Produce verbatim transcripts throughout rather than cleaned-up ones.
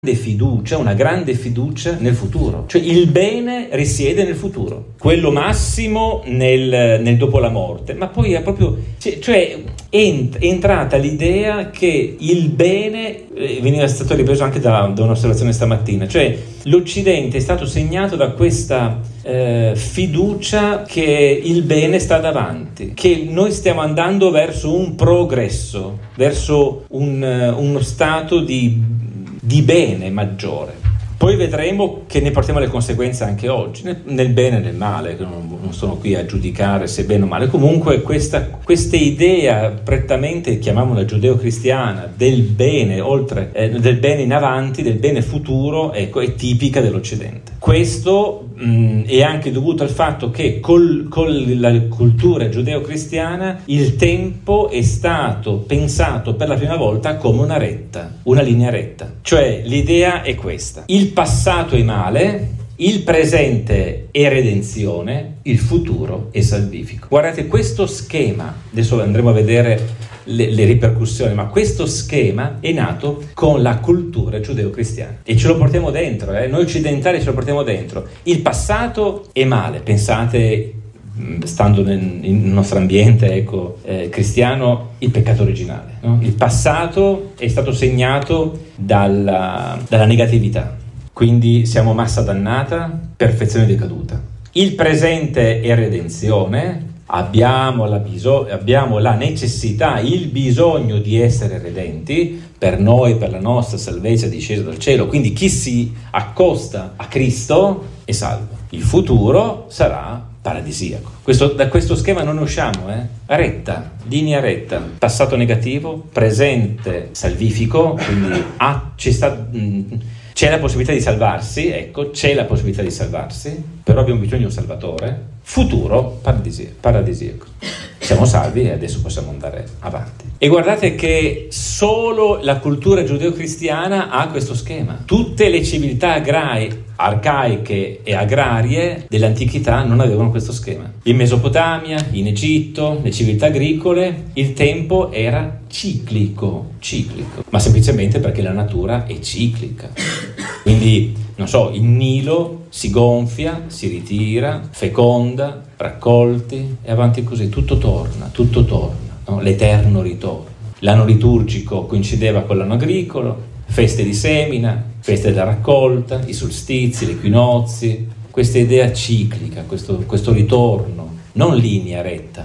fiducia, una grande fiducia nel futuro, cioè il bene risiede nel futuro, quello massimo nel, nel dopo la morte, ma poi è proprio, cioè, cioè è entrata l'idea che il bene, eh, veniva stato ripreso anche da, da un'osservazione stamattina, cioè l'Occidente è stato segnato da questa eh, fiducia che il bene sta davanti, che noi stiamo andando verso un progresso, verso un, uno stato di di bene maggiore. Poi vedremo che ne portiamo le conseguenze anche oggi, nel, nel bene e nel male, che non, non sono qui a giudicare se bene o male. Comunque questa, questa idea prettamente, chiamiamola giudeo-cristiana, del bene oltre, eh, del bene in avanti, del bene futuro, ecco, è tipica dell'Occidente. Questo mh, è anche dovuto al fatto che col, con la cultura giudeo-cristiana il tempo è stato pensato per la prima volta come una retta, una linea retta. Cioè l'idea è questa: il passato è male, il presente è redenzione, il futuro è salvifico. Guardate, questo schema, adesso andremo a vedere le, le ripercussioni, ma questo schema è nato con la cultura giudeo-cristiana e ce lo portiamo dentro, eh? Noi occidentali ce lo portiamo dentro. Il passato è male, pensate, stando nel, nel nostro ambiente, ecco, eh, cristiano, il peccato originale, no? Il passato è stato segnato dalla, dalla negatività, quindi siamo massa dannata, perfezione decaduta. Il presente è redenzione, abbiamo la, biso- abbiamo la necessità, il bisogno di essere redenti, per noi, per la nostra salvezza discesa dal cielo, quindi chi si accosta a Cristo è salvo. Il futuro sarà paradisiaco. Questo, da questo schema non ne usciamo, eh? Retta, linea retta, passato negativo, presente salvifico, quindi ah, c'è, sta, mh, c'è la possibilità di salvarsi, ecco, c'è la possibilità di salvarsi, però abbiamo bisogno di un salvatore, futuro paradisiaco. paradisiaco. Siamo salvi e adesso possiamo andare avanti. E guardate che solo la cultura giudeo-cristiana ha questo schema. Tutte le civiltà agrarie, arcaiche e agrarie dell'antichità non avevano questo schema. In Mesopotamia, in Egitto, le civiltà agricole, il tempo era ciclico, ciclico, ma semplicemente perché la natura è ciclica. Quindi, non so, il Nilo si gonfia, si ritira, feconda, raccolti e avanti così, tutto torna, tutto torna, no? L'eterno ritorno. L'anno liturgico coincideva con l'anno agricolo, feste di semina, feste della raccolta, i solstizi, gli equinozi, questa idea ciclica, questo, questo ritorno, non linea retta.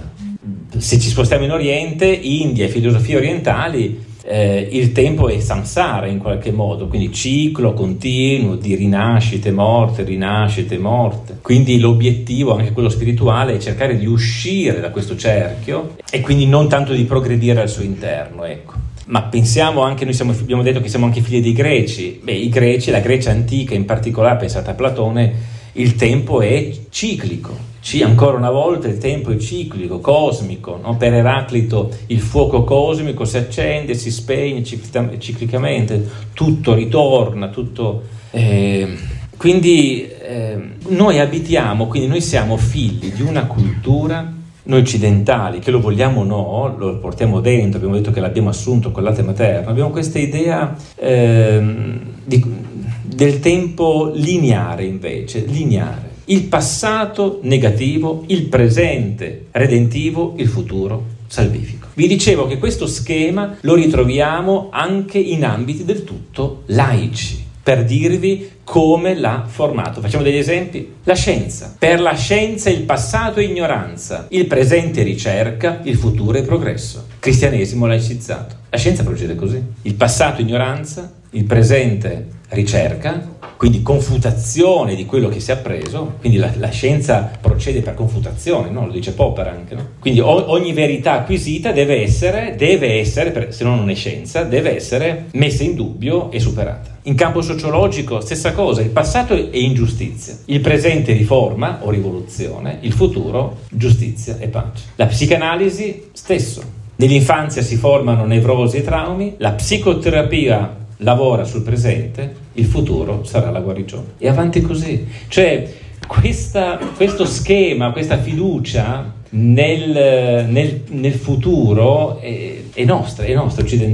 Se ci spostiamo in Oriente, India e filosofie orientali, eh, il tempo è samsara in qualche modo, quindi ciclo continuo di rinascite, morte, rinascite, morte. Quindi l'obiettivo, anche quello spirituale, è cercare di uscire da questo cerchio e quindi non tanto di progredire al suo interno, ecco. Ma pensiamo anche, noi siamo, abbiamo detto che siamo anche figli dei greci. Beh, i greci, la Grecia antica in particolare, pensate a Platone, il tempo è ciclico. Sì, ancora una volta il tempo è ciclico, cosmico, no? Per Eraclito il fuoco cosmico si accende, si spegne ciclicamente, tutto ritorna, tutto... Eh, quindi eh, noi abitiamo, quindi noi siamo figli di una cultura, noi occidentali, che lo vogliamo o no, lo portiamo dentro, abbiamo detto che l'abbiamo assunto con il latte materno, abbiamo questa idea eh, di, del tempo lineare invece, lineare. Il passato negativo, il presente redentivo, il futuro salvifico. Vi dicevo che questo schema lo ritroviamo anche in ambiti del tutto laici, per dirvi come l'ha formato. Facciamo degli esempi. La scienza. Per la scienza il passato è ignoranza, il presente è ricerca, il futuro è progresso. Cristianesimo laicizzato. La scienza procede così. Il passato ignoranza, il presente ricerca, quindi confutazione di quello che si è appreso, quindi la, la scienza procede per confutazione, no? Lo dice Popper anche, no? Quindi o, ogni verità acquisita deve essere, deve essere, per, se no non è scienza, deve essere messa in dubbio e superata. In campo sociologico, stessa cosa, il passato è ingiustizia, il presente riforma o rivoluzione, il futuro giustizia e pace. La psicanalisi, stesso. Nell'infanzia si formano nevrosi e traumi, la psicoterapia lavora sul presente, il futuro sarà la guarigione. E avanti così. Cioè, questa, questo schema, questa fiducia nel, nel, nel futuro è, è nostra, è nostra, occidentale.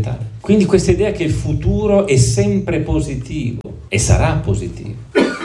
Quindi questa idea che il futuro è sempre positivo e sarà positivo.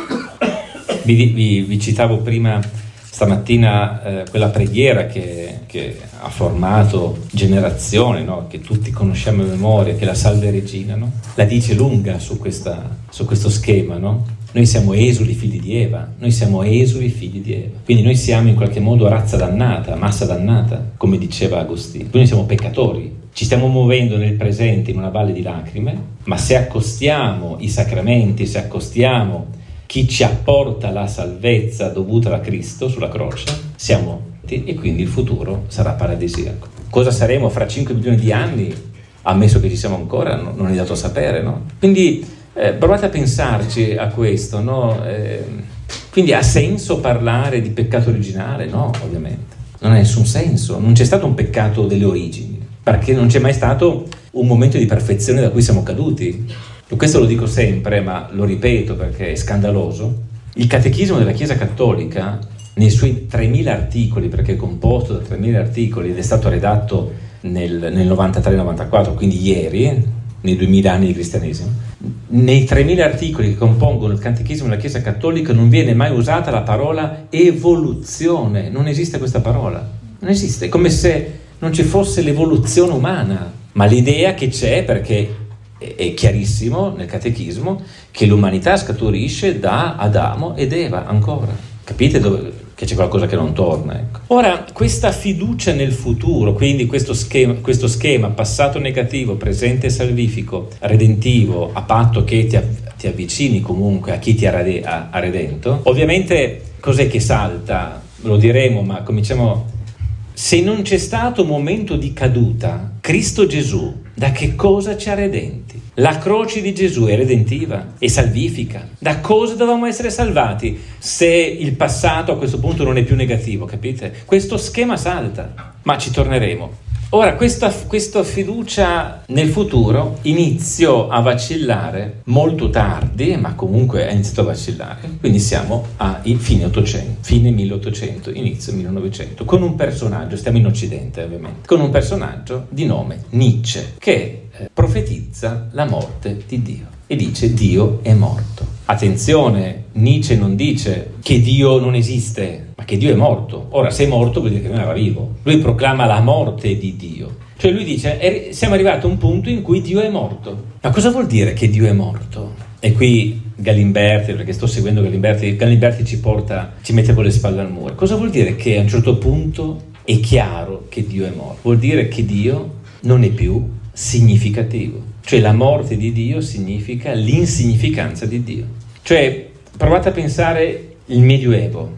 Vi, vi, vi citavo prima stamattina eh, quella preghiera che, che ha formato generazioni, no? Che tutti conosciamo a memoria, che è la Salve Regina, no? La dice lunga su, questa, su questo schema, no? Noi siamo esuli figli di Eva, noi siamo esuli figli di Eva, quindi noi siamo in qualche modo razza dannata, massa dannata, come diceva Agostino, quindi siamo peccatori, ci stiamo muovendo nel presente in una valle di lacrime, ma se accostiamo i sacramenti, se accostiamo chi ci apporta la salvezza dovuta da Cristo sulla croce, siamo e quindi il futuro sarà paradisiaco. Cosa saremo fra cinque milioni di anni, ammesso che ci siamo ancora, no, non è dato sapere, no? Quindi Eh, provate a pensarci a questo, no? Eh, quindi ha senso parlare di peccato originale? No, ovviamente. Non ha nessun senso. Non c'è stato un peccato delle origini, perché non c'è mai stato un momento di perfezione da cui siamo caduti. Questo lo dico sempre, ma lo ripeto perché è scandaloso. Il Catechismo della Chiesa Cattolica, nei suoi tremila articoli, perché è composto da tremila articoli ed è stato redatto nel, nel novantatré novantaquattro, quindi ieri, nei duemila anni di cristianesimo, nei tremila articoli che compongono il Catechismo della Chiesa Cattolica non viene mai usata la parola evoluzione, non esiste questa parola, non esiste, è come se non ci fosse l'evoluzione umana, ma l'idea che c'è, perché è chiarissimo nel Catechismo, che l'umanità scaturisce da Adamo ed Eva ancora, capite dove? Che c'è qualcosa che non torna, ecco. Ora, questa fiducia nel futuro, quindi questo schema, questo schema passato negativo, presente salvifico, redentivo, a patto che ti, ti avvicini comunque a chi ti ha, rade, ha, ha redento, ovviamente cos'è che salta? Lo diremo, ma cominciamo. Se non c'è stato un momento di caduta, Cristo Gesù, da che cosa ci ha redenti? La croce di Gesù è redentiva, è salvifica. Da cosa dovevamo essere salvati se il passato a questo punto non è più negativo, capite? Questo schema salta, ma ci torneremo. Ora, questa, questa fiducia nel futuro inizio a vacillare molto tardi, ma comunque ha iniziato a vacillare, quindi siamo a fine Ottocento, fine milleottocento, inizio millenovecento, con un personaggio, stiamo in Occidente ovviamente, con un personaggio di nome Nietzsche, che eh, profetizza la morte di Dio e dice Dio è morto. Attenzione, Nietzsche non dice che Dio non esiste, ma che Dio è morto. Ora, se è morto vuol dire che non era vivo. Lui proclama la morte di Dio. Cioè lui dice, è, siamo arrivati a un punto in cui Dio è morto. Ma cosa vuol dire che Dio è morto? E qui Galimberti, perché sto seguendo Galimberti, Galimberti ci porta, ci mette con le spalle al muro. Cosa vuol dire che a un certo punto è chiaro che Dio è morto? Vuol dire che Dio non è più significativo. Cioè la morte di Dio significa l'insignificanza di Dio. Cioè, provate a pensare il Medioevo.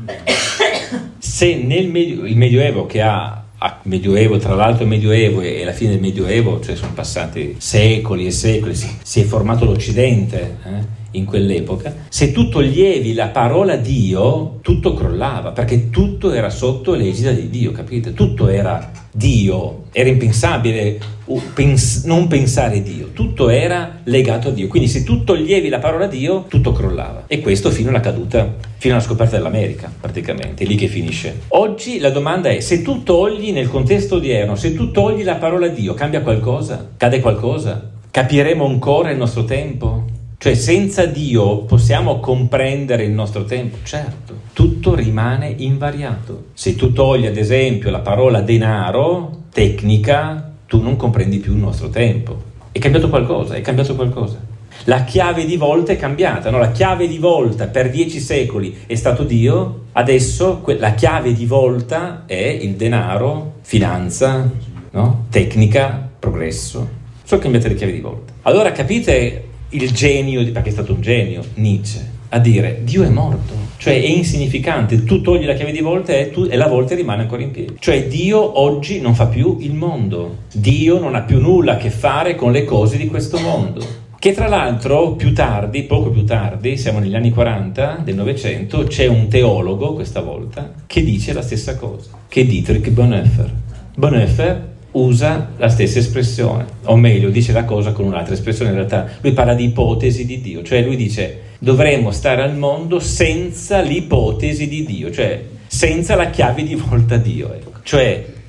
Se nel Medio, il Medioevo che ha, ha Medioevo, tra l'altro il Medioevo e la fine del Medioevo, cioè sono passati secoli e secoli, si, si è formato l'Occidente eh, in quell'epoca, se tu toglievi la parola Dio, tutto crollava, perché tutto era sotto l'egida di Dio, capite? Tutto era Dio, era impensabile pens- non pensare Dio, tutto era legato a Dio, quindi se tu toglievi la parola Dio, tutto crollava, e questo fino alla caduta, fino alla scoperta dell'America, praticamente, è lì che finisce. Oggi la domanda è, se tu togli nel contesto odierno, se tu togli la parola Dio, cambia qualcosa? Cade qualcosa? Capiremo ancora il nostro tempo? Cioè, senza Dio possiamo comprendere il nostro tempo? Certo, tutto rimane invariato. Se tu togli, ad esempio, la parola denaro, tecnica, tu non comprendi più il nostro tempo. È cambiato qualcosa, è cambiato qualcosa. La chiave di volta è cambiata, no? La chiave di volta per dieci secoli è stato Dio, adesso la chiave di volta è il denaro, finanza, no? Tecnica, progresso. Sono cambiate le chiavi di volta. Allora capite il genio, perché è stato un genio, Nietzsche, a dire Dio è morto, cioè è insignificante, tu togli la chiave di volta e, tu, e la volta rimane ancora in piedi. Cioè Dio oggi non fa più il mondo, Dio non ha più nulla a che fare con le cose di questo mondo. Che tra l'altro più tardi, poco più tardi, siamo negli anni quaranta del Novecento, c'è un teologo questa volta che dice la stessa cosa, che è Dietrich Bonhoeffer. Bonhoeffer usa la stessa espressione, o meglio dice la cosa con un'altra espressione. In realtà lui parla di ipotesi di Dio, cioè lui dice dovremmo stare al mondo senza l'ipotesi di Dio, cioè senza la chiave di volta Dio, ecco. Cioè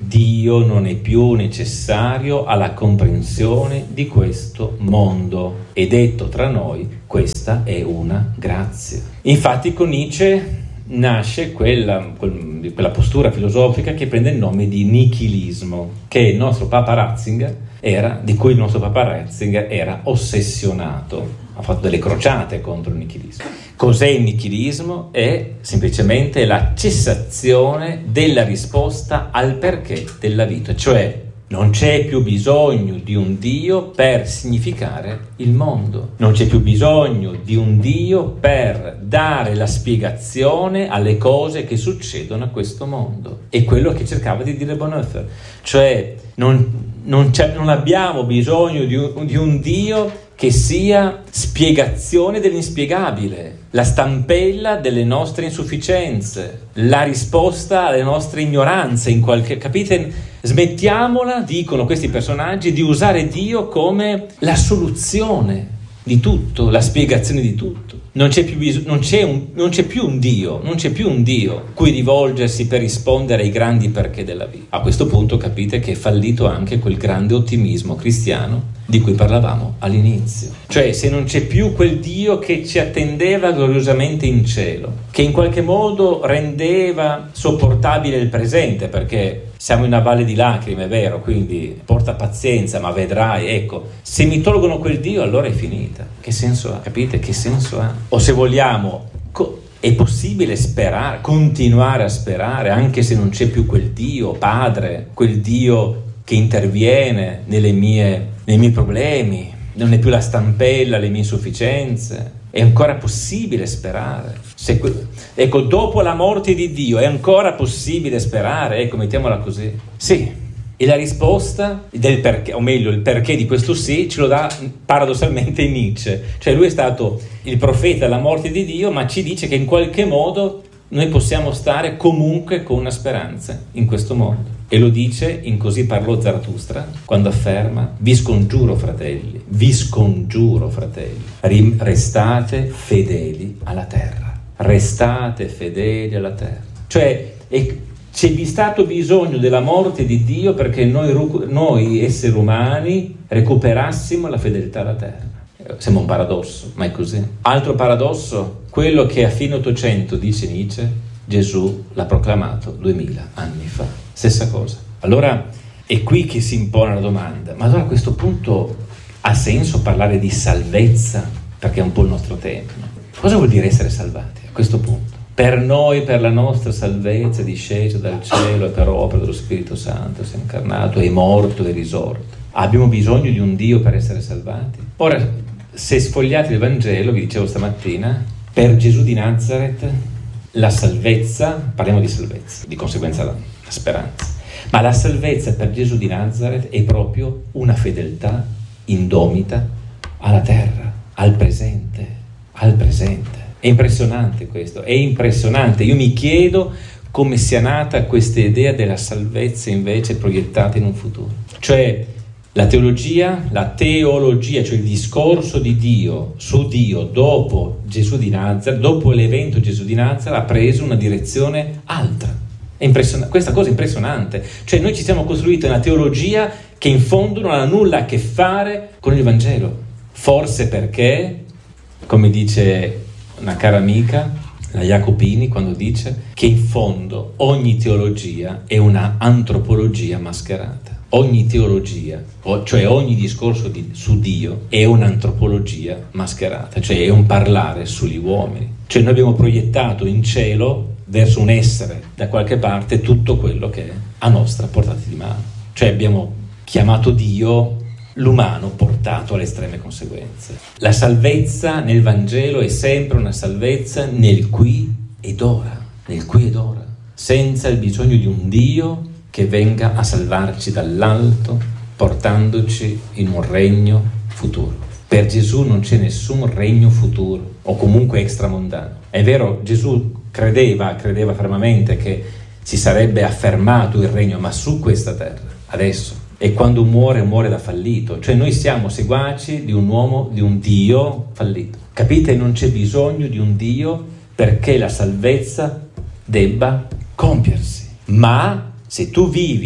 Dio non è più necessario alla comprensione di questo mondo. E detto tra noi, questa è una grazia. Infatti con Nietzsche nasce quella, quella postura filosofica che prende il nome di nichilismo, che il nostro Papa Ratzinger era, di cui il nostro Papa Ratzinger era ossessionato. Ha fatto delle crociate contro il nichilismo. Cos'è il nichilismo? È semplicemente la cessazione della risposta al perché della vita, cioè non c'è più bisogno di un Dio per significare il mondo, non c'è più bisogno di un Dio per dare la spiegazione alle cose che succedono a questo mondo. È quello che cercava di dire Bonhoeffer, cioè non, non, c'è, non abbiamo bisogno di un, di un Dio che sia spiegazione dell'inspiegabile, la stampella delle nostre insufficienze, la risposta alle nostre ignoranze in qualche... Capite? Smettiamola, dicono questi personaggi, di usare Dio come la soluzione di tutto, la spiegazione di tutto. Non c'è più bis- non c'è un, non c'è più un Dio, non c'è più un Dio cui rivolgersi per rispondere ai grandi perché della vita. A questo punto capite che è fallito anche quel grande ottimismo cristiano di cui parlavamo all'inizio. Cioè, se non c'è più quel Dio che ci attendeva gloriosamente in cielo, che in qualche modo rendeva sopportabile il presente, perché siamo in una valle di lacrime, è vero, quindi porta pazienza, ma vedrai, ecco, se mi tolgono quel Dio allora è finita. Che senso ha? Capite? Che senso ha? O se vogliamo, co- è possibile sperare, continuare a sperare, anche se non c'è più quel Dio Padre, quel Dio che interviene nelle mie, nei miei problemi, non è più la stampella, le mie insufficienze. È ancora possibile sperare. Se, ecco, dopo la morte di Dio è ancora possibile sperare, ecco, mettiamola così. Sì, e la risposta del perché, o meglio, il perché di questo sì, ce lo dà paradossalmente Nietzsche. Cioè lui è stato il profeta della morte di Dio, ma ci dice che in qualche modo noi possiamo stare comunque con una speranza in questo mondo. E lo dice in Così parlò Zarathustra, quando afferma: vi scongiuro fratelli, vi scongiuro fratelli, restate fedeli alla terra, restate fedeli alla terra. Cioè è, c'è stato bisogno della morte di Dio perché noi, noi esseri umani recuperassimo la fedeltà alla terra. Sembra un paradosso, ma è così. Altro paradosso, quello che a fine Ottocento, dice Nietzsche, Gesù l'ha proclamato duemila anni fa. Stessa cosa. Allora è qui che si impone la domanda: ma allora a questo punto ha senso parlare di salvezza? Perché è un po' il nostro tema, no? Cosa vuol dire essere salvati a questo punto? Per noi, per la nostra salvezza, è disceso dal cielo e per opera dello Spirito Santo si è incarnato, è morto e risorto. Abbiamo bisogno di un Dio per essere salvati? Ora, se sfogliate il Vangelo, vi dicevo stamattina, per Gesù di Nazareth la salvezza, parliamo di salvezza, di conseguenza la, la speranza, ma la salvezza per Gesù di Nazareth è proprio una fedeltà indomita alla terra, al presente, al presente. È impressionante questo, è impressionante. Io mi chiedo come sia nata questa idea della salvezza invece proiettata in un futuro. Cioè la teologia, la teologia, cioè il discorso di Dio su Dio dopo Gesù di Nazareth, dopo l'evento Gesù di Nazareth, ha preso una direzione altra. È impressionante, questa cosa è impressionante. Cioè noi ci siamo costruiti una teologia che in fondo non ha nulla a che fare con il Vangelo. Forse perché, come dice una cara amica, la Jacopini, quando dice che in fondo ogni teologia è una antropologia mascherata. Ogni teologia, cioè ogni discorso di, su Dio, è un'antropologia mascherata, cioè è un parlare sugli uomini. Cioè noi abbiamo proiettato in cielo, verso un essere da qualche parte, tutto quello che è a nostra portata di mano. Cioè abbiamo chiamato Dio l'umano portato alle estreme conseguenze. La salvezza nel Vangelo è sempre una salvezza nel qui ed ora, nel qui ed ora, senza il bisogno di un Dio che venga a salvarci dall'alto, portandoci in un regno futuro. Per Gesù non c'è nessun regno futuro, o comunque extramondano. È vero, Gesù credeva, credeva fermamente che si sarebbe affermato il regno, ma su questa terra, adesso. E quando muore, muore da fallito. Cioè noi siamo seguaci di un uomo, di un Dio fallito. Capite? Non c'è bisogno di un Dio perché la salvezza debba compiersi. Ma se tu vivi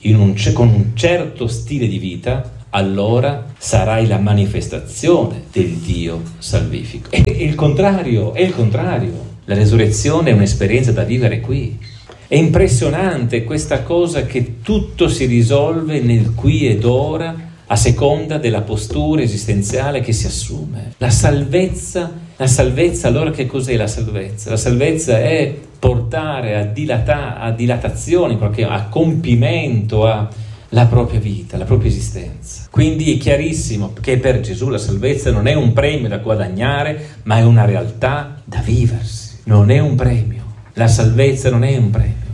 in un, con un certo stile di vita, allora sarai la manifestazione del Dio salvifico. È il contrario, è il contrario. La resurrezione è un'esperienza da vivere qui. È impressionante questa cosa che tutto si risolve nel qui ed ora a seconda della postura esistenziale che si assume. La salvezza, la salvezza allora che cos'è la salvezza? La salvezza è portare a, dilata, a dilatazione, a compimento, a la propria vita, la propria esistenza. Quindi è chiarissimo che per Gesù la salvezza non è un premio da guadagnare, ma è una realtà da viversi. Non è un premio, la salvezza non è un premio,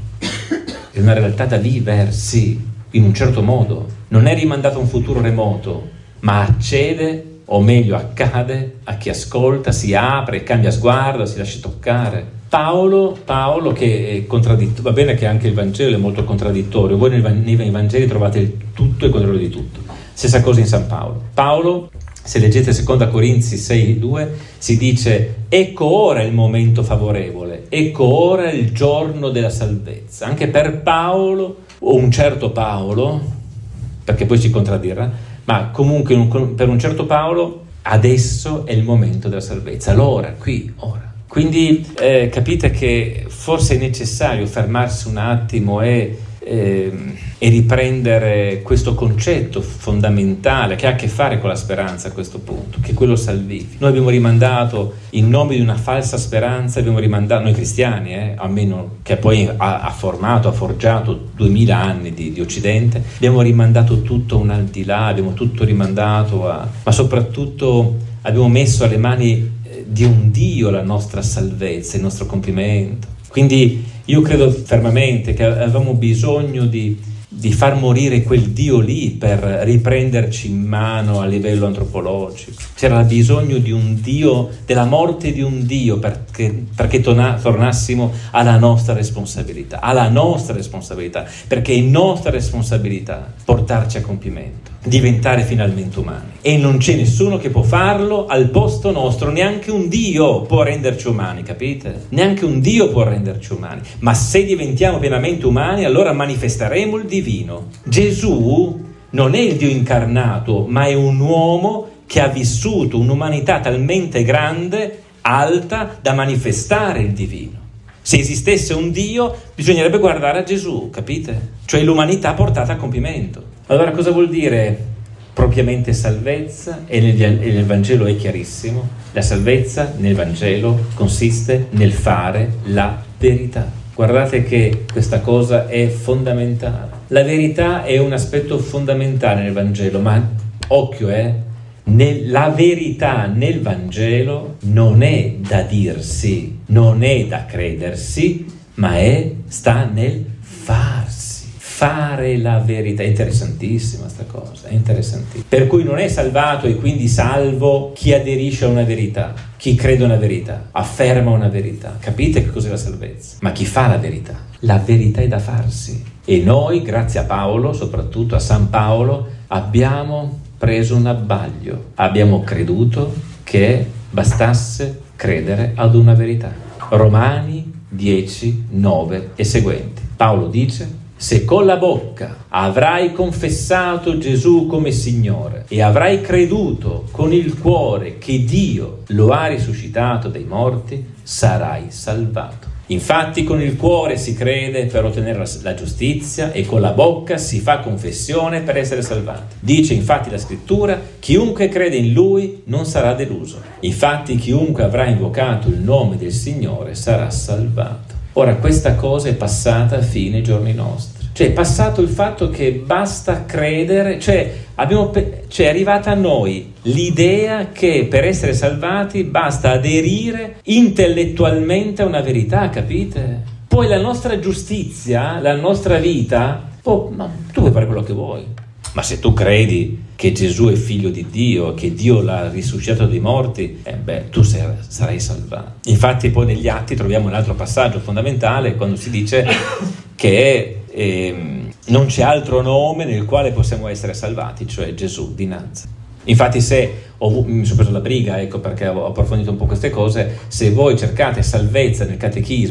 è una realtà da viversi in un certo modo. Non è rimandata a un futuro remoto, ma accede, o meglio accade, a chi ascolta, si apre, cambia sguardo, si lascia toccare. Paolo, Paolo che è contraddittorio, va bene che anche il Vangelo è molto contraddittorio, voi nei Vangeli trovate il tutto e il contrario di tutto. Stessa cosa in San Paolo. Paolo, se leggete seconda Corinzi sei due, si dice: ecco ora il momento favorevole, ecco ora il giorno della salvezza. Anche per Paolo, o un certo Paolo, perché poi si contraddirà, ma comunque un, per un certo Paolo adesso è il momento della salvezza, allora, qui, ora. Quindi eh, capite che forse è necessario fermarsi un attimo e, eh, e riprendere questo concetto fondamentale che ha a che fare con la speranza a questo punto, che è quello salvifico. Noi abbiamo rimandato, in nome di una falsa speranza, abbiamo rimandato, noi cristiani, eh, almeno che poi ha, ha formato, ha forgiato duemila anni di, di Occidente, abbiamo rimandato tutto un al di là, abbiamo tutto rimandato a, ma soprattutto abbiamo messo alle mani di un Dio la nostra salvezza, il nostro compimento. Quindi io credo fermamente che avevamo bisogno di, di far morire quel Dio lì per riprenderci in mano a livello antropologico. C'era bisogno di un Dio, della morte di un Dio perché, perché torna, tornassimo alla nostra responsabilità, alla nostra responsabilità, perché è nostra responsabilità portarci a compimento, diventare finalmente umani, e non c'è nessuno che può farlo al posto nostro, neanche un Dio può renderci umani, capite? Neanche un Dio può renderci umani, ma se diventiamo pienamente umani allora manifesteremo il divino. Gesù non è il Dio incarnato, ma è un uomo che ha vissuto un'umanità talmente grande, alta, da manifestare il divino. Se esistesse un Dio bisognerebbe guardare a Gesù, capite? Cioè l'umanità portata a compimento. Allora cosa vuol dire propriamente salvezza? E nel, e nel Vangelo è chiarissimo. La salvezza nel Vangelo consiste nel fare la verità. Guardate che questa cosa è fondamentale. La verità è un aspetto fondamentale nel Vangelo, ma occhio, eh, nel, la verità nel Vangelo non è da dirsi, non è da credersi, ma è sta nel farsi. Fare la verità. È interessantissima sta cosa, è interessantissima. Per cui non è salvato e quindi salvo chi aderisce a una verità, chi crede a una verità, afferma una verità. Capite che cos'è la salvezza? Ma chi fa la verità? La verità è da farsi. E noi, grazie a Paolo, soprattutto a San Paolo, abbiamo preso un abbaglio. Abbiamo creduto che bastasse credere ad una verità. Romani dieci, nove e seguenti. Paolo dice: se con la bocca avrai confessato Gesù come Signore e avrai creduto con il cuore che Dio lo ha risuscitato dai morti, sarai salvato. Infatti con il cuore si crede per ottenere la giustizia e con la bocca si fa confessione per essere salvati. Dice infatti la Scrittura: chiunque crede in Lui non sarà deluso. Infatti chiunque avrà invocato il nome del Signore sarà salvato. Ora questa cosa è passata a fine ai giorni nostri. Cioè è passato il fatto che basta credere, cioè, abbiamo, cioè è arrivata a noi l'idea che per essere salvati basta aderire intellettualmente a una verità, capite? Poi la nostra giustizia, la nostra vita, oh, ma tu puoi fare quello che vuoi. Ma se tu credi che Gesù è figlio di Dio, che Dio l'ha risuscitato dai morti, eh beh, tu sei, sarai salvato. Infatti poi negli Atti troviamo un altro passaggio fondamentale quando si dice che eh, non c'è altro nome nel quale possiamo essere salvati, cioè Gesù di Nazareth. Infatti se ho, mi sono preso la briga, ecco perché ho approfondito un po' queste cose, se voi cercate salvezza nel catechismo,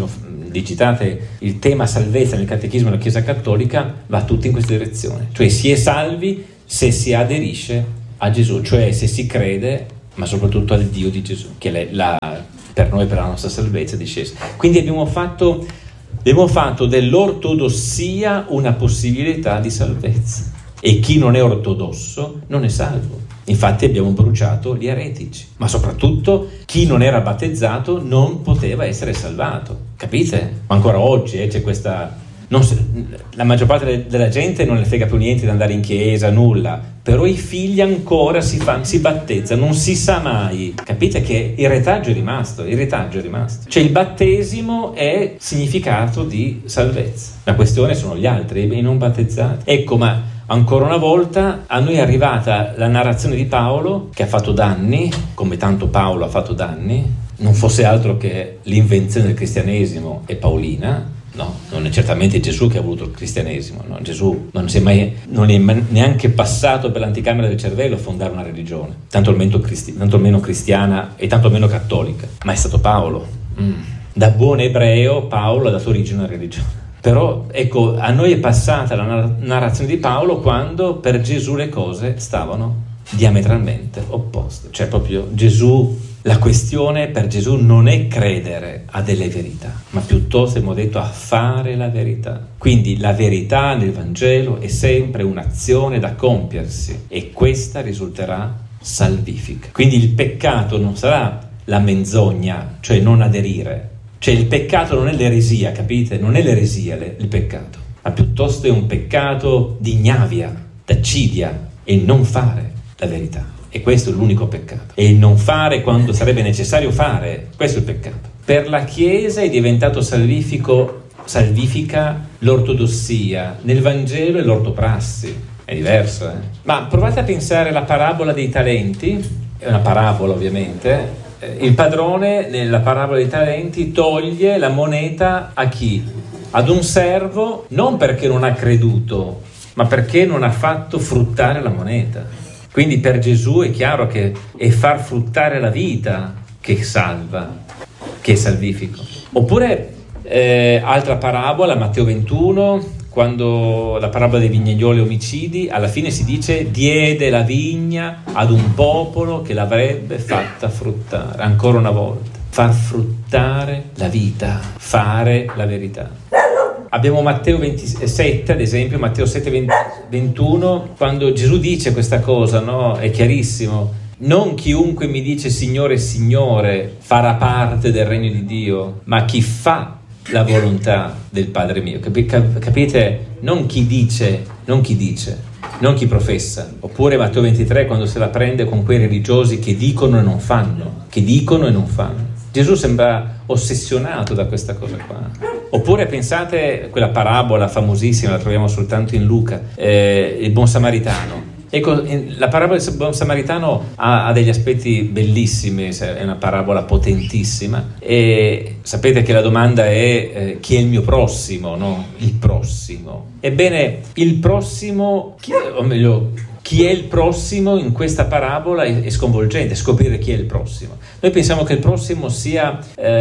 digitate il tema salvezza nel catechismo della Chiesa Cattolica, va tutto in questa direzione, cioè si è salvi se si aderisce a Gesù, cioè se si crede, ma soprattutto al Dio di Gesù, che è la, per noi, per la nostra salvezza, discesa. Quindi abbiamo fatto, abbiamo fatto dell'ortodossia una possibilità di salvezza, e chi non è ortodosso non è salvo. Infatti abbiamo bruciato gli eretici, ma soprattutto chi non era battezzato non poteva essere salvato, capite? Ma ancora oggi eh, c'è questa... Non si, la maggior parte della gente non le frega più niente di andare in chiesa, nulla, però i figli ancora si, fanno, si battezzano, non si sa mai, capite che il retaggio è rimasto, il retaggio è rimasto. Cioè il battesimo è significato di salvezza, la questione sono gli altri, i non battezzati. Ecco, ma ancora una volta a noi è arrivata la narrazione di Paolo, che ha fatto danni, come tanto Paolo ha fatfatto danni, non fosse altro che l'invenzione del cristianesimo è paolina. No, non è certamente Gesù che ha voluto il cristianesimo, no? Gesù non si è mai, non è neanche passato per l'anticamera del cervello a fondare una religione, tanto meno, cristi, tanto meno cristiana e tanto meno cattolica, ma è stato Paolo. Mm. Da buon ebreo Paolo ha dato origine alla religione. Però ecco, a noi è passata la narrazione di Paolo quando per Gesù le cose stavano diametralmente opposte, cioè proprio Gesù. La questione per Gesù non è credere a delle verità, ma piuttosto abbiamo detto a fare la verità. Quindi la verità nel Vangelo è sempre un'azione da compiersi e questa risulterà salvifica. Quindi il peccato non sarà la menzogna, cioè non aderire. Cioè il peccato non è l'eresia, capite? Non è l'eresia il peccato, ma piuttosto è un peccato di ignavia, d'accidia, e non fare la verità. E questo è l'unico peccato. E il non fare quando sarebbe necessario fare, questo è il peccato. Per la Chiesa è diventato salvifico, salvifica l'ortodossia, nel Vangelo è l'ortoprassi, è diverso. Eh? Ma provate a pensare alla parabola dei talenti, è una parabola ovviamente, il padrone nella parabola dei talenti toglie la moneta a chi? Ad un servo, non perché non ha creduto, ma perché non ha fatto fruttare la moneta. Quindi per Gesù è chiaro che è far fruttare la vita che salva, che è salvifico. Oppure eh, altra parabola, Matteo ventuno, quando la parabola dei vignaioli omicidi, alla fine si dice diede la vigna ad un popolo che l'avrebbe fatta fruttare. Ancora una volta, far fruttare la vita, fare la verità. Abbiamo Matteo ventisette, ad esempio, Matteo sette ventuno, quando Gesù dice questa cosa, no? È chiarissimo. Non chiunque mi dice Signore, Signore farà parte del regno di Dio, ma chi fa la volontà del Padre mio. Capite? Non chi dice, non chi dice, non chi professa. Oppure Matteo ventitré, quando se la prende con quei religiosi che dicono e non fanno, che dicono e non fanno. Gesù sembra ossessionato da questa cosa qua. Oppure pensate quella parabola famosissima, la troviamo soltanto in Luca, eh, il buon samaritano. Ecco, la parabola del buon samaritano ha, ha degli aspetti bellissimi, è una parabola potentissima, e sapete che la domanda è eh, chi è il mio prossimo, no? Il prossimo. Ebbene, il prossimo, chi, o meglio, chi è il prossimo in questa parabola è, è sconvolgente, scoprire chi è il prossimo. Noi pensiamo che il prossimo sia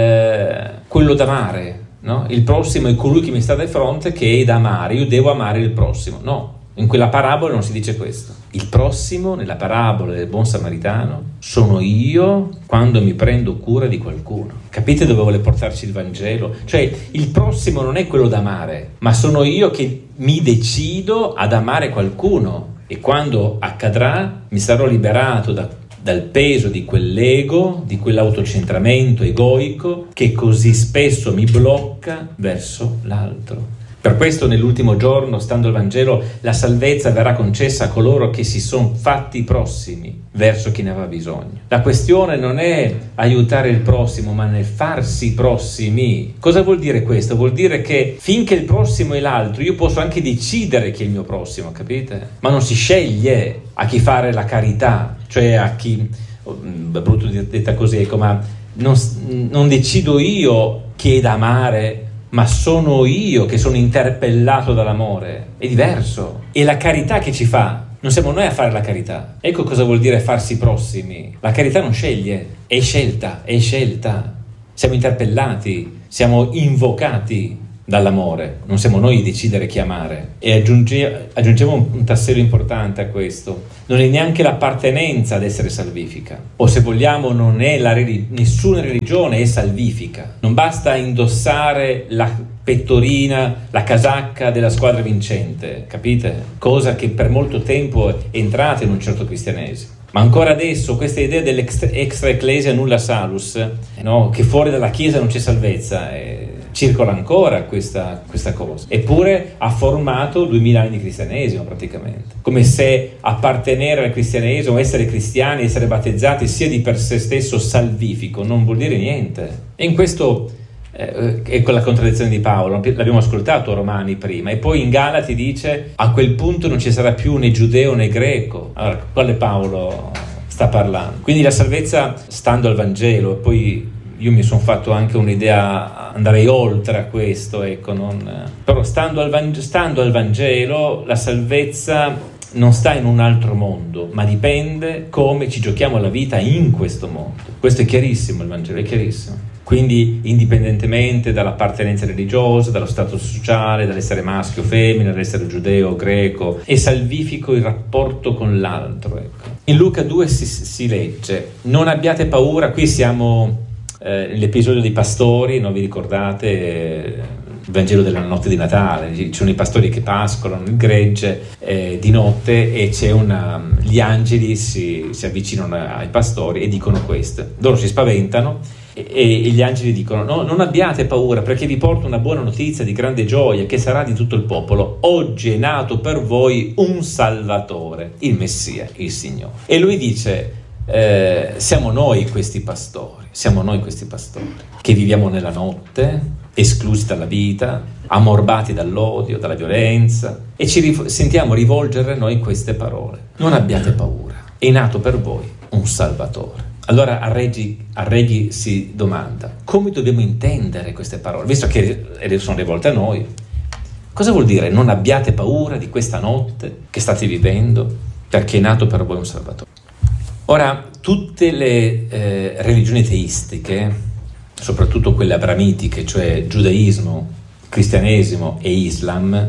eh, quello da amare, no? Il prossimo è colui che mi sta di fronte, che è da amare, io devo amare il prossimo. No, in quella parabola non si dice questo. Il prossimo, nella parabola del buon samaritano, sono io quando mi prendo cura di qualcuno. Capite dove vuole portarci il Vangelo? Cioè, il prossimo non è quello da amare, ma sono io che mi decido ad amare qualcuno. E quando accadrà, mi sarò liberato da dal peso di quell'ego, di quell'autocentramento egoico che così spesso mi blocca verso l'altro. Per questo nell'ultimo giorno, stando al Vangelo, la salvezza verrà concessa a coloro che si sono fatti prossimi verso chi ne aveva bisogno. La questione non è aiutare il prossimo, ma nel farsi prossimi. Cosa vuol dire questo? Vuol dire che finché il prossimo è l'altro, io posso anche decidere chi è il mio prossimo, capite? Ma non si sceglie a chi fare la carità, cioè a chi, è brutto detta così, ecco, ma non, non decido io chi è da amare, ma sono io che sono interpellato dall'amore. È diverso. È la carità che ci fa. Non siamo noi a fare la carità. Ecco cosa vuol dire farsi prossimi. La carità non sceglie, è scelta, è scelta. siamo interpellati, siamo invocati dall'amore, non siamo noi a decidere chi amare. E aggiunge, aggiungevo un, un tassello importante a questo: non è neanche l'appartenenza ad essere salvifica, o se vogliamo non è la nessuna religione è salvifica. Non basta indossare la pettorina, la casacca della squadra vincente, capite? Cosa che per molto tempo è entrata in un certo cristianesimo. Ma ancora adesso questa idea dell'extra ecclesia nulla salus, no? Che fuori dalla Chiesa non c'è salvezza, eh, circola ancora questa, questa cosa. Eppure ha formato duemila anni di cristianesimo praticamente. Come se appartenere al cristianesimo, essere cristiani, essere battezzati sia di per sé stesso salvifico, non vuol dire niente. E in questo eh, è quella contraddizione di Paolo, l'abbiamo ascoltato a Romani prima, e poi in Galati dice: a quel punto non ci sarà più né giudeo né greco. Allora, quale Paolo sta parlando? Quindi la salvezza stando al Vangelo. E poi io mi sono fatto anche un'idea, andrei oltre a questo, ecco, non... però stando al, Vangelo, stando al Vangelo la salvezza non sta in un altro mondo, ma dipende come ci giochiamo la vita in questo mondo. Questo è chiarissimo, il Vangelo è chiarissimo. Quindi indipendentemente dall'appartenenza religiosa, dallo status sociale, dall'essere maschio o femmina, dall'essere giudeo o greco, è salvifico il rapporto con l'altro, ecco. In Luca due si, si legge: non abbiate paura. Qui siamo eh, nell'episodio dei pastori, non vi ricordate? Eh, il Vangelo della notte di Natale, ci sono i pastori che pascolano il gregge eh, di notte, e c'è una, gli angeli si, si avvicinano ai pastori e dicono questo. Loro si spaventano e, e gli angeli dicono: no, non abbiate paura, perché vi porto una buona notizia di grande gioia che sarà di tutto il popolo. Oggi è nato per voi un Salvatore, il Messia, il Signore. E lui dice: eh, siamo noi questi pastori, siamo noi questi pastori che viviamo nella notte, esclusi dalla vita, ammorbati dall'odio, dalla violenza, e ci rif- sentiamo rivolgere noi queste parole: non abbiate paura, è nato per voi un Salvatore. Allora Arreghi, Arreghi si domanda: come dobbiamo intendere queste parole, visto che sono rivolte a noi? Cosa vuol dire non abbiate paura di questa notte che state vivendo, perché è nato per voi un Salvatore? Ora, tutte le eh, religioni teistiche, soprattutto quelle abramitiche, cioè giudaismo, cristianesimo e Islam,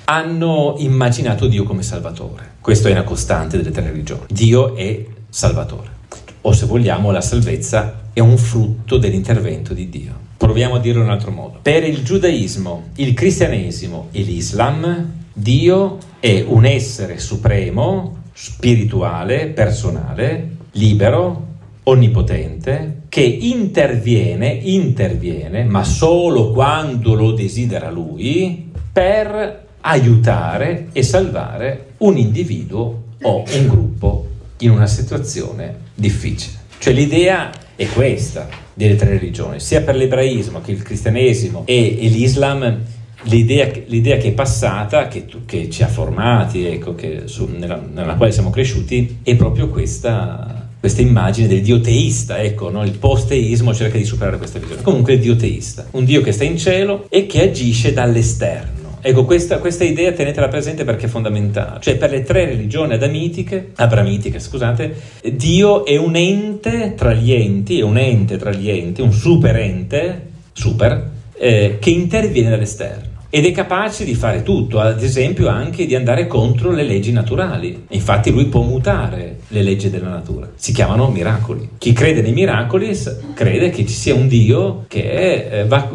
hanno immaginato Dio come Salvatore. Questo è una costante delle tre religioni. Dio è Salvatore. O se vogliamo, la salvezza è un frutto dell'intervento di Dio. Proviamo a dirlo in un altro modo. Per il giudaismo, il cristianesimo e l'Islam, Dio è un essere supremo, spirituale, personale, libero, onnipotente, che interviene, interviene, ma solo quando lo desidera Lui, per aiutare e salvare un individuo o un gruppo in una situazione difficile. Cioè l'idea è questa delle tre religioni, sia per l'ebraismo che il cristianesimo e, e l'Islam. L'idea, l'idea che è passata, che, che ci ha formati, ecco, che su, nella, nella quale siamo cresciuti, è proprio questa, questa immagine del Dio teista, ecco, no? Il post-teismo cerca di superare questa visione. Comunque il Dio teista, un Dio che sta in cielo e che agisce dall'esterno. Ecco, questa, questa idea tenetela presente perché è fondamentale. Cioè, per le tre religioni adamitiche, abramitiche, scusate, Dio è un ente tra gli enti, è un ente tra gli enti, un super ente, super, eh, che interviene dall'esterno. Ed è capace di fare tutto, ad esempio anche di andare contro le leggi naturali. Infatti lui può mutare le leggi della natura. Si chiamano miracoli. Chi crede nei miracoli crede che ci sia un Dio che eh, va,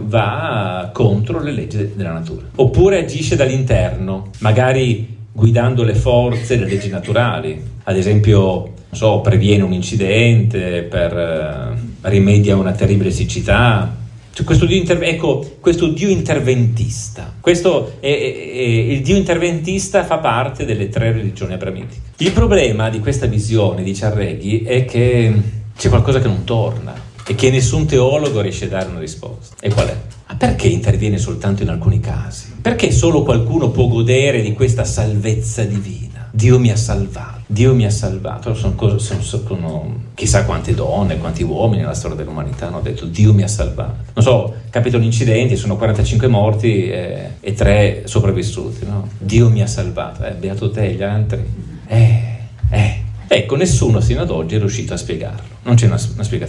va contro le leggi della natura. Oppure agisce dall'interno, magari guidando le forze delle leggi naturali. Ad esempio, non so, previene un incidente, per eh, rimedia una terribile siccità. Questo Dio, interve- ecco, questo Dio interventista, questo è, è, è, il Dio interventista fa parte delle tre religioni abramitiche. Il problema di questa visione, dice Arreghi, è che c'è qualcosa che non torna e che nessun teologo riesce a dare una risposta. E qual è? Ma perché interviene soltanto in alcuni casi? Perché solo qualcuno può godere di questa salvezza divina? Dio mi ha salvato, Dio mi ha salvato. Sono, cose, sono, sono chissà quante donne, quanti uomini nella storia dell'umanità hanno detto Dio mi ha salvato. Non so, capitano incidenti, sono quarantacinque morti e, e tre sopravvissuti, no? Dio mi ha salvato, eh, beato te, gli altri. Eh, eh. Ecco, nessuno sino ad oggi è riuscito a spiegarlo, non c'è una, una spiegazione.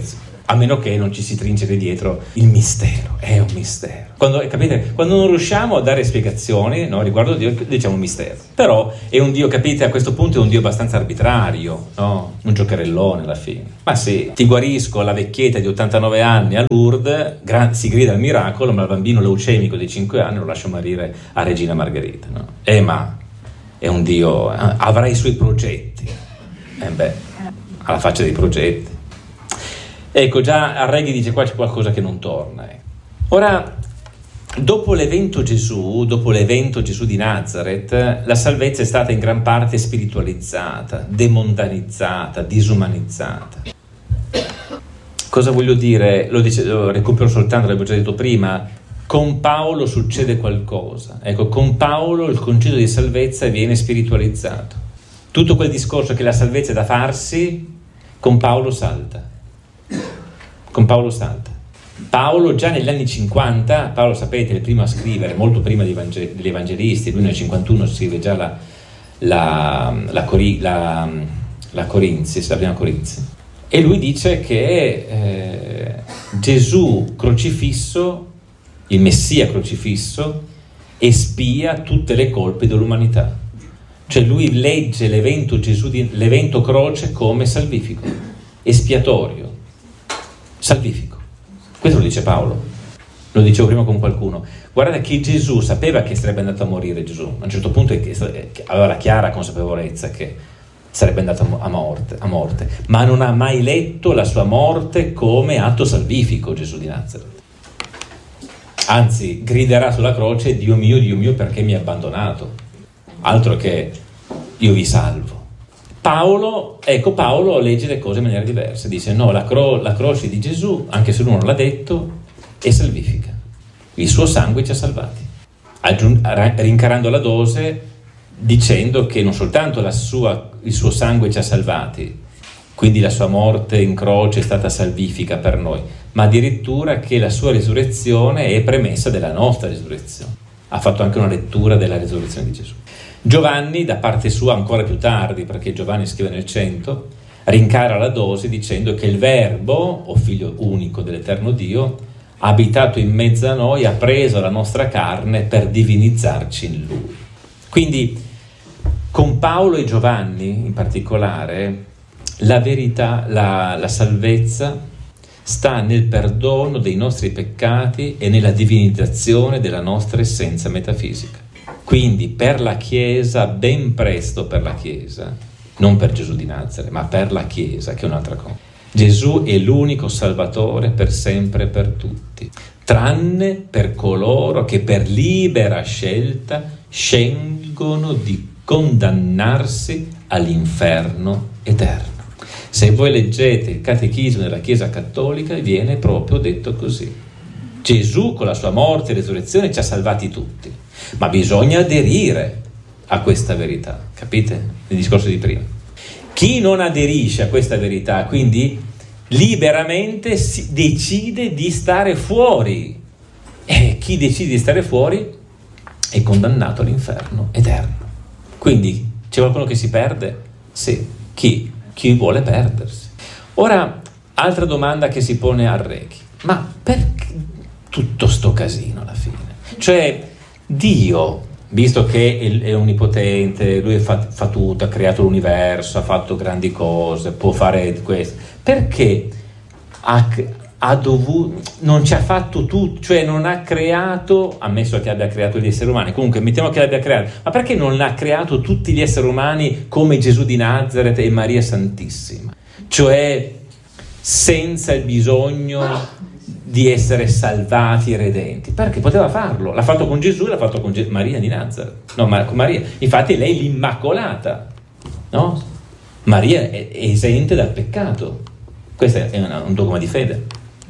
a meno che non ci si trinceri dietro il mistero. È un mistero. Quando, capite? Quando non riusciamo a dare spiegazioni, no, riguardo a Dio, diciamo un mistero. Però è un Dio, capite, a questo punto è un Dio abbastanza arbitrario, no? Un giocherellone alla fine. Ma sì, ti guarisco la vecchietta di ottantanove anni a Lourdes, gra- si grida il miracolo, ma il bambino leucemico di cinque anni lo lascio morire a Regina Margherita, no? Eh, ma è un Dio, eh, avrà i suoi progetti. Eh beh, alla faccia dei progetti. Ecco, già Arreghi dice qua c'è qualcosa che non torna. Eh. Ora, dopo l'evento Gesù, dopo l'evento Gesù di Nazareth, la salvezza è stata in gran parte spiritualizzata, demondanizzata, disumanizzata. Cosa voglio dire? Lo, dice, lo recupero soltanto, l'avevo già detto prima, con Paolo succede qualcosa. Ecco, con Paolo il concetto di salvezza viene spiritualizzato. Tutto quel discorso che la salvezza è da farsi, con Paolo salta. Con Paolo salta. Paolo già negli anni cinquanta, Paolo sapete è il primo a scrivere, molto prima degli, evangel- degli evangelisti, lui nel cinquantuno scrive già la, la, la, Cori- la, la Corinzi, la prima Corinzi, e lui dice che eh, Gesù crocifisso, il Messia crocifisso, espia tutte le colpe dell'umanità. Cioè lui legge l'evento Gesù di, l'evento croce come salvifico, espiatorio, salvifico. Questo lo dice Paolo, lo dicevo prima con qualcuno. Guardate che Gesù sapeva che sarebbe andato a morire Gesù, a un certo punto aveva la chiara consapevolezza che sarebbe andato a morte, a morte, ma non ha mai letto la sua morte come atto salvifico Gesù di Nazareth. Anzi, griderà sulla croce: Dio mio, Dio mio, perché mi hai abbandonato? Altro che io vi salvo. Paolo, ecco, Paolo legge le cose in maniera diversa, dice no, la, cro- la croce di Gesù, anche se lui non l'ha detto, è salvifica, il suo sangue ci ha salvati, Aggiung- rincarando la dose, dicendo che non soltanto la sua, il suo sangue ci ha salvati, quindi la sua morte in croce è stata salvifica per noi, ma addirittura che la sua risurrezione è premessa della nostra risurrezione. Ha fatto anche una lettura della risurrezione di Gesù. Giovanni, da parte sua ancora più tardi, perché Giovanni scrive nel cento, rincara la dose dicendo che il Verbo, o figlio unico dell'eterno Dio, ha abitato in mezzo a noi, ha preso la nostra carne per divinizzarci in Lui. Quindi con Paolo e Giovanni in particolare la verità, la, la salvezza sta nel perdono dei nostri peccati e nella divinizzazione della nostra essenza metafisica. Quindi per la Chiesa, ben presto per la Chiesa, non per Gesù di Nazareth, ma per la Chiesa, che è un'altra cosa. Gesù è l'unico Salvatore per sempre e per tutti, tranne per coloro che per libera scelta scelgono di condannarsi all'inferno eterno. Se voi leggete il Catechismo della Chiesa Cattolica, viene proprio detto così. Gesù con la sua morte e risurrezione ci ha salvati tutti, ma bisogna aderire a questa verità, capite? Il discorso di prima. Chi non aderisce a questa verità, quindi liberamente si decide di stare fuori, e chi decide di stare fuori è condannato all'inferno eterno. Quindi c'è qualcuno che si perde? Sì. Chi? Chi vuole perdersi. Ora, altra domanda che si pone a Arreghi: ma perché tutto sto casino alla fine? Cioè, Dio, visto che è onnipotente, lui fa, fa tutto, ha creato l'universo, ha fatto grandi cose, può fare questo, perché ha, ha dovuto, non ci ha fatto tutto, cioè non ha creato, ammesso che abbia creato gli esseri umani, comunque mettiamo che l'abbia creato, ma perché non ha creato tutti gli esseri umani come Gesù di Nazareth e Maria Santissima? Cioè senza il bisogno di essere salvati e redenti, perché poteva farlo, l'ha fatto con Gesù e l'ha fatto con Ge- Maria di Nazareth, no, ma con Maria, infatti lei è l'Immacolata, no? Maria è esente dal peccato, questo è una, un dogma di fede.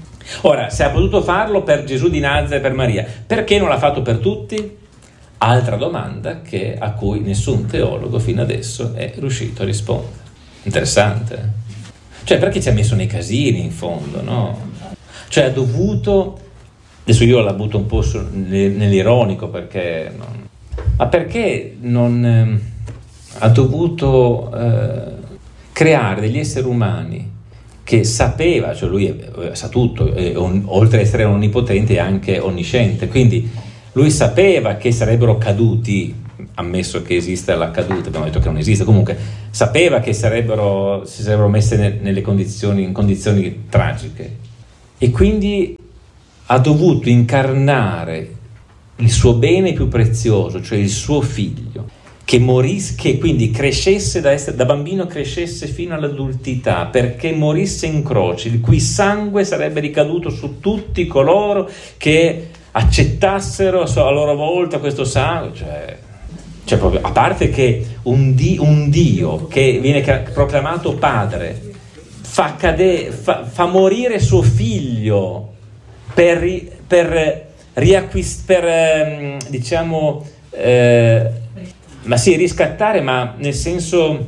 Ora, se ha potuto farlo per Gesù di Nazareth e per Maria, perché non l'ha fatto per tutti? Altra domanda che, a cui nessun teologo fino adesso è riuscito a rispondere. Interessante. Cioè, perché ci ha messo nei casini in fondo, no? Cioè ha dovuto, adesso io la butto un po' su, nell'ironico, perché non, ma perché non eh, ha dovuto eh, creare degli esseri umani che sapeva, cioè lui eh, sa tutto, eh, on, oltre ad essere onnipotente è anche onnisciente, quindi lui sapeva che sarebbero caduti, ammesso che esista la caduta, abbiamo detto che non esiste, comunque sapeva che sarebbero, si sarebbero messe ne, nelle condizioni, in condizioni tragiche, e quindi ha dovuto incarnare il suo bene più prezioso, cioè il suo figlio, che morisse, che quindi crescesse da, essere, da bambino crescesse fino all'adultità, perché morisse in croce, il cui sangue sarebbe ricaduto su tutti coloro che accettassero a loro volta questo sangue, cioè, cioè proprio, a parte che un, di, un Dio che viene proclamato padre fa, cade, fa, fa morire suo figlio per, per riacquist, per diciamo eh, ma sì, riscattare, ma nel senso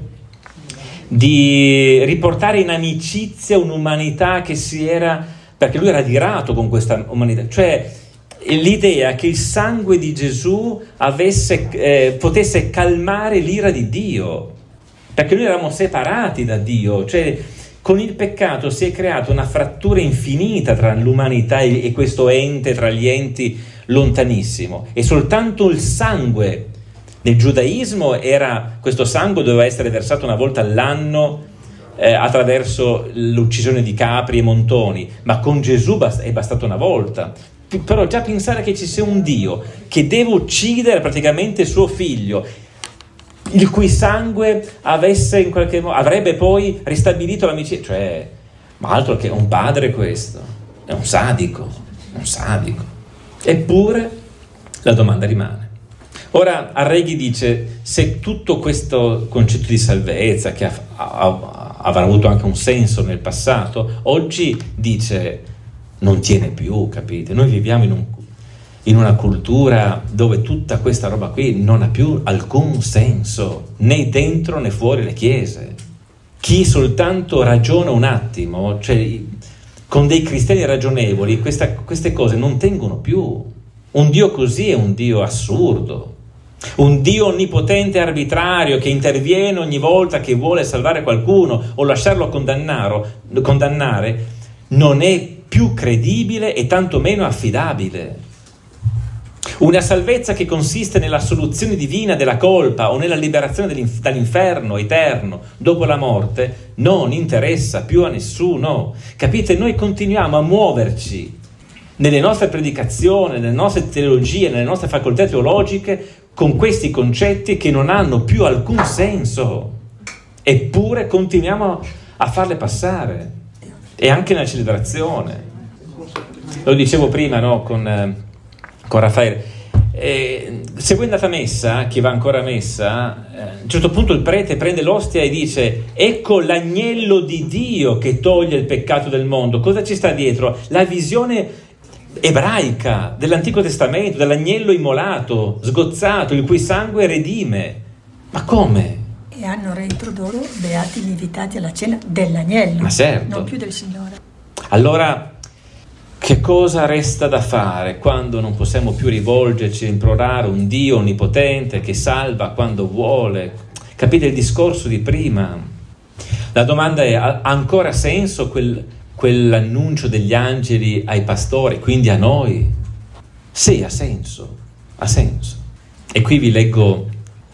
di riportare in amicizia un'umanità che si era, perché lui era adirato con questa umanità, cioè l'idea che il sangue di Gesù avesse, eh, potesse calmare l'ira di Dio, perché noi eravamo separati da Dio, cioè con il peccato si è creata una frattura infinita tra l'umanità e, e questo ente, tra gli enti lontanissimo, e soltanto il sangue nel giudaismo era, questo sangue doveva essere versato una volta all'anno eh, attraverso l'uccisione di capri e montoni, ma con Gesù bast- è bastato una volta. Però già pensare che ci sia un Dio che deve uccidere praticamente suo figlio, il cui sangue avesse in qualche modo avrebbe poi ristabilito l'amicizia, cioè, ma altro che un padre, questo è un sadico, un sadico. Eppure la domanda rimane. Ora Arreghi dice: se tutto questo concetto di salvezza, che ha, ha, avrà avuto anche un senso nel passato, oggi dice non tiene più, capite? Noi viviamo in, un, in una cultura dove tutta questa roba qui non ha più alcun senso, né dentro né fuori le chiese. Chi soltanto ragiona un attimo, cioè con dei cristiani ragionevoli, questa, queste cose non tengono più. Un Dio così è un Dio assurdo. Un Dio onnipotente e arbitrario che interviene ogni volta che vuole salvare qualcuno o lasciarlo condannare non è più credibile e tantomeno affidabile. Una salvezza che consiste nella soluzione divina della colpa o nella liberazione dall'inferno eterno dopo la morte non interessa più a nessuno. Capite? Noi continuiamo a muoverci nelle nostre predicazioni, nelle nostre teologie, nelle nostre facoltà teologiche con questi concetti che non hanno più alcun senso, eppure continuiamo a farle passare, e anche nella celebrazione. Lo dicevo prima, no, con, eh, con Raffaele, eh, se voi andate a messa, chi va ancora a messa, eh, a un certo punto il prete prende l'ostia e dice: ecco l'agnello di Dio che toglie il peccato del mondo. Cosa ci sta dietro? La visione ebraica dell'Antico Testamento, dell'agnello immolato, sgozzato, il cui sangue redime. Ma come? E hanno reintrodotto beati gli invitati alla cena dell'agnello, ma certo, non più del Signore. Allora, che cosa resta da fare quando non possiamo più rivolgerci e implorare un Dio onnipotente che salva quando vuole? Capite il discorso di prima? La domanda è: ha ancora senso quel quell'annuncio degli angeli ai pastori, quindi a noi? Sì, ha senso, ha senso. E qui vi leggo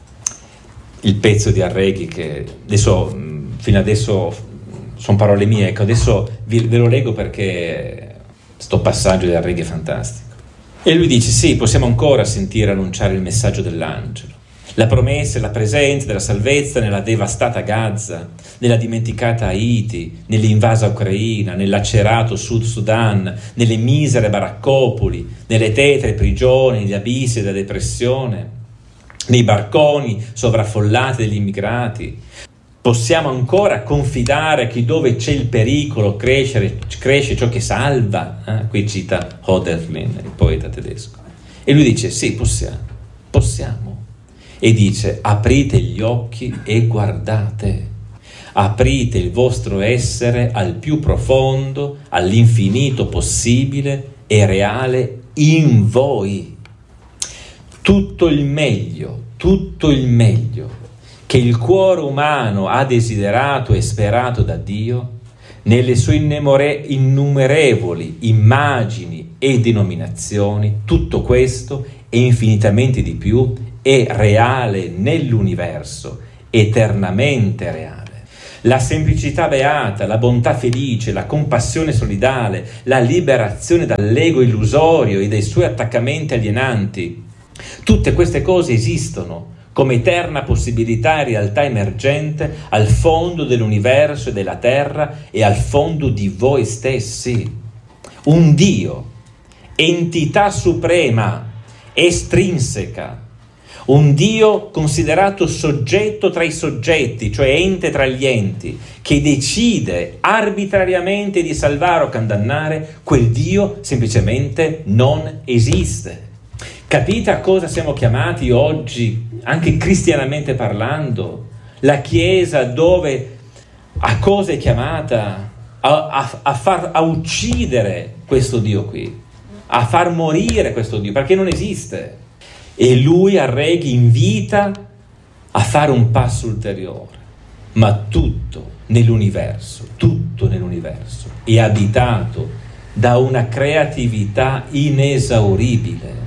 il pezzo di Arreghi che adesso, fino adesso sono parole mie, ecco, adesso vi, ve lo leggo perché sto passaggio di Arreghi è fantastico. E lui dice: sì, possiamo ancora sentire annunciare il messaggio dell'angelo, la promessa e la presenza della salvezza nella devastata Gaza, nella dimenticata Haiti, nell'invasa Ucraina, nel lacerato Sud Sudan, nelle misere baraccopoli, nelle tetre prigioni, negli abissi della depressione, nei barconi sovraffollati degli immigrati. Possiamo ancora confidare che dove c'è il pericolo crescere, cresce ciò che salva. Eh? Qui cita Hölderlin, il poeta tedesco. E lui dice: sì, possiamo, possiamo. E dice: aprite gli occhi e guardate, aprite il vostro essere al più profondo, all'infinito possibile e reale in voi. Tutto il meglio, tutto il meglio che il cuore umano ha desiderato e sperato da Dio nelle sue innumere- innumerevoli immagini e denominazioni, tutto questo e infinitamente di più è reale nell'universo, eternamente reale. La semplicità beata, la bontà felice, la compassione solidale, la liberazione dall'ego illusorio e dai suoi attaccamenti alienanti, tutte queste cose esistono come eterna possibilità e realtà emergente al fondo dell'universo e della terra e al fondo di voi stessi. Un Dio, entità suprema, estrinseca, un Dio considerato soggetto tra i soggetti, cioè ente tra gli enti, che decide arbitrariamente di salvare o condannare, quel Dio semplicemente non esiste. Capite a cosa siamo chiamati oggi, anche cristianamente parlando? La Chiesa dove a cosa è chiamata? A, a, a far a uccidere questo Dio qui, a far morire questo Dio, perché non esiste. E lui a Reghi invita a fare un passo ulteriore, ma tutto nell'universo, tutto nell'universo è abitato da una creatività inesauribile,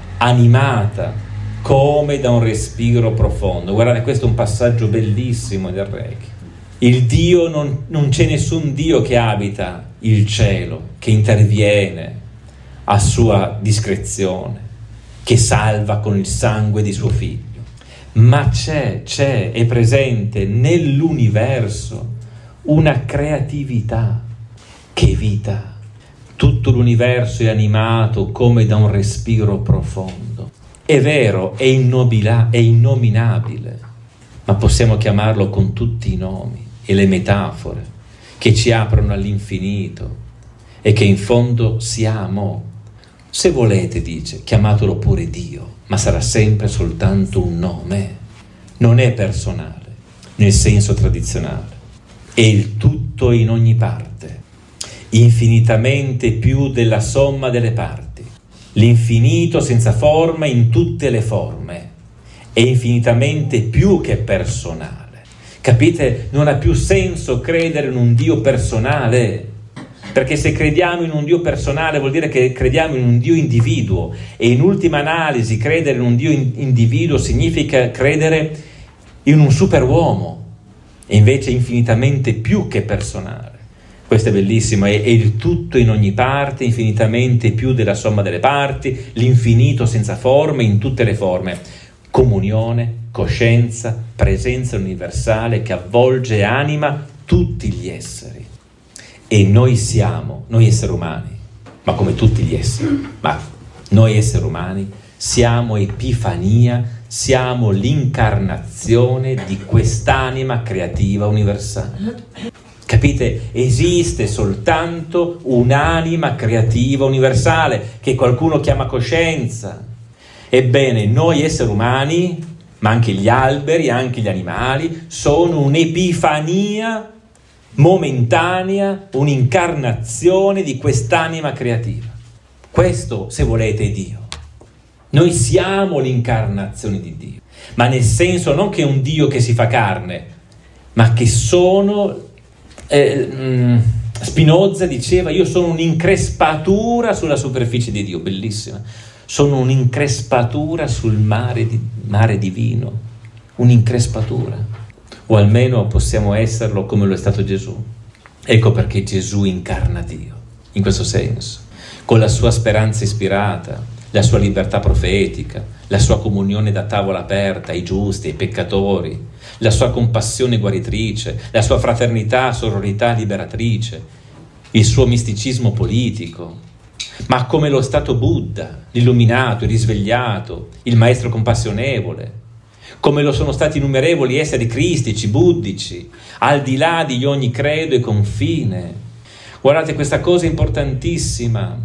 animata come da un respiro profondo. Guardate, questo è un passaggio bellissimo del Reghi. Il Dio, non, non c'è nessun Dio che abita il cielo, che interviene a sua discrezione, che salva con il sangue di suo figlio, ma c'è, c'è, è presente nell'universo una creatività che è vita. Tutto l'universo è animato come da un respiro profondo. È vero, è, innobila, è innominabile, ma possiamo chiamarlo con tutti i nomi e le metafore che ci aprono all'infinito e che in fondo siamo. Se volete, dice, chiamatelo pure Dio, ma sarà sempre soltanto un nome. Non è personale, nel senso tradizionale. È il tutto in ogni parte, infinitamente più della somma delle parti. L'infinito senza forma in tutte le forme. È infinitamente più che personale. Capite? Non ha più senso credere in un Dio personale. Perché se crediamo in un Dio personale vuol dire che crediamo in un Dio individuo, e in ultima analisi credere in un Dio in- individuo significa credere in un superuomo, e invece è infinitamente più che personale. Questo è bellissimo, è, è il tutto in ogni parte, infinitamente più della somma delle parti, l'infinito senza forme in tutte le forme, comunione, coscienza, presenza universale che avvolge e anima tutti gli esseri. E noi siamo, noi esseri umani, ma come tutti gli esseri, ma noi esseri umani siamo Epifania, siamo l'incarnazione di quest'anima creativa universale. Capite? Esiste soltanto un'anima creativa universale che qualcuno chiama coscienza. Ebbene, noi esseri umani, ma anche gli alberi, anche gli animali, sono un'epifania momentanea, un'incarnazione di quest'anima creativa. Questo, se volete, è Dio. Noi siamo l'incarnazione di Dio, ma nel senso non che è un Dio che si fa carne, ma che sono eh, mh, Spinoza diceva: io sono un'increspatura sulla superficie di Dio. Bellissima. Sono un'increspatura sul mare, di, mare divino, un'increspatura. O almeno possiamo esserlo come lo è stato Gesù. Ecco perché Gesù incarna Dio, in questo senso, con la sua speranza ispirata, la sua libertà profetica, la sua comunione da tavola aperta ai giusti, ai peccatori, la sua compassione guaritrice, la sua fraternità, sororità liberatrice, il suo misticismo politico, ma come lo stato Buddha, l'illuminato, il risvegliato, il maestro compassionevole, come lo sono stati innumerevoli esseri cristici, buddici, al di là di ogni credo e confine. Guardate, questa cosa è importantissima.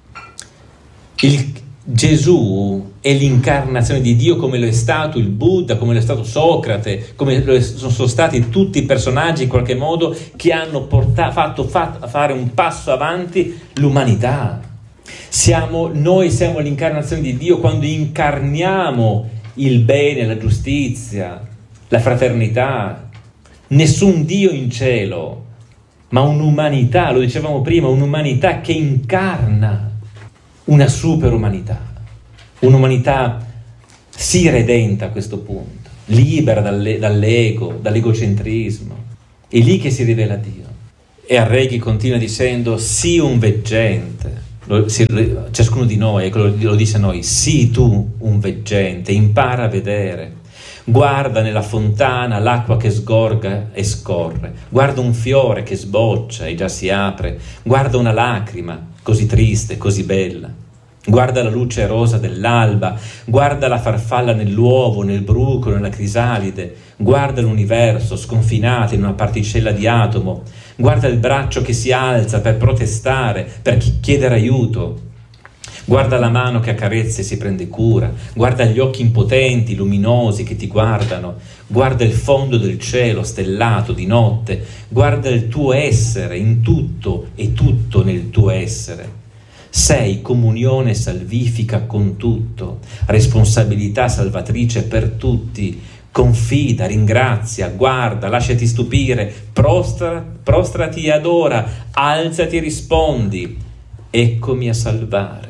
Il Gesù è l'incarnazione di Dio, come lo è stato il Buddha, come lo è stato Socrate, come lo sono stati tutti i personaggi in qualche modo che hanno portato, fatto, fatto fare un passo avanti l'umanità. Siamo, noi siamo l'incarnazione di Dio quando incarniamo il bene, la giustizia, la fraternità. Nessun Dio in cielo ma un'umanità, lo dicevamo prima, un'umanità che incarna una superumanità, un'umanità si redenta a questo punto, libera dalle, dall'ego, dall'egocentrismo. È lì che si rivela Dio. E Arreghi continua dicendo: sii un veggente. Lo, si, ciascuno di noi, ecco, lo, lo dice a noi: sii tu un veggente, impara a vedere. Guarda nella fontana l'acqua che sgorga e scorre, guarda un fiore che sboccia e già si apre, guarda una lacrima così triste, così bella. Guarda la luce rosa dell'alba, guarda la farfalla nell'uovo, nel bruco, nella crisalide, guarda l'universo sconfinato in una particella di atomo, guarda il braccio che si alza per protestare, per chiedere aiuto, guarda la mano che accarezza e si prende cura, guarda gli occhi impotenti, luminosi che ti guardano, guarda il fondo del cielo stellato di notte, guarda il tuo essere in tutto e tutto nel tuo essere. Sei comunione salvifica con tutto, responsabilità salvatrice per tutti. Confida, ringrazia, guarda, lasciati stupire, prostra, prostrati e adora, alzati e rispondi: eccomi a salvare.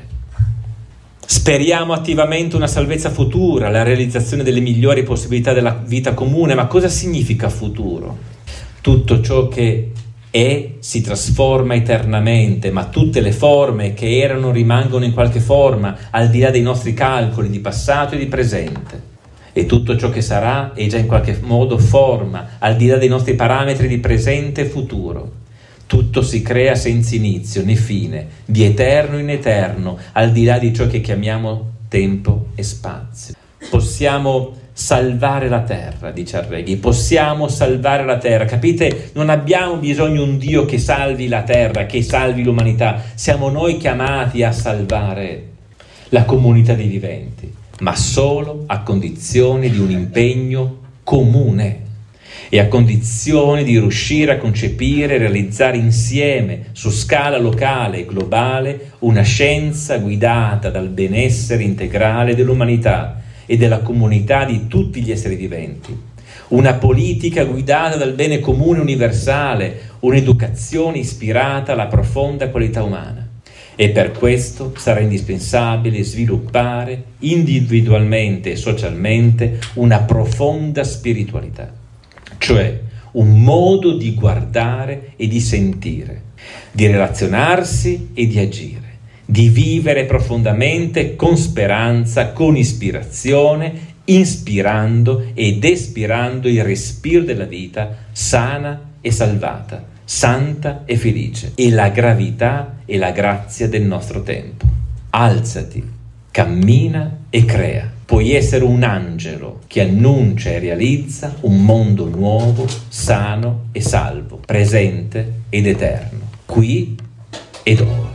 Speriamo attivamente una salvezza futura, la realizzazione delle migliori possibilità della vita comune. Ma cosa significa futuro? Tutto ciò che è si trasforma eternamente, ma tutte le forme che erano rimangono in qualche forma, al di là dei nostri calcoli di passato e di presente. E tutto ciò che sarà è già in qualche modo forma, al di là dei nostri parametri di presente e futuro. Tutto si crea senza inizio né fine, di eterno in eterno, al di là di ciò che chiamiamo tempo e spazio. Possiamo salvare la terra, dice Arreghi, possiamo salvare la terra. Capite? Non abbiamo bisogno di un Dio che salvi la terra, che salvi l'umanità. Siamo noi chiamati a salvare la comunità dei viventi, ma solo a condizione di un impegno comune e a condizione di riuscire a concepire e realizzare insieme, su scala locale e globale, una scienza guidata dal benessere integrale dell'umanità e della comunità di tutti gli esseri viventi, una politica guidata dal bene comune universale, un'educazione ispirata alla profonda qualità umana. E per questo sarà indispensabile sviluppare individualmente e socialmente una profonda spiritualità, cioè un modo di guardare e di sentire, di relazionarsi e di agire, di vivere profondamente con speranza, con ispirazione, inspirando ed espirando il respiro della vita sana e salvata, santa e felice, e la gravità e la grazia del nostro tempo. Alzati, cammina e crea. Puoi essere un angelo che annuncia e realizza un mondo nuovo, sano e salvo, presente ed eterno, qui ed ora.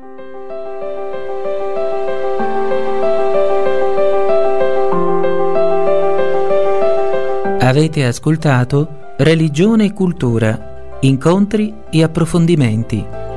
Avete ascoltato Religione e Cultura, incontri e approfondimenti.